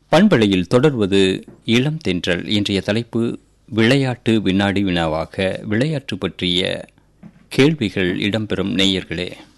பண்பலையில் தொடர்வது இளம் தென்றல். இன்றைய தலைப்பு விளையாட்டு வினாடி வினாவாக விளையாட்டு பற்றிய கேள்விகள் இடம்பெறும். நேயர்களே,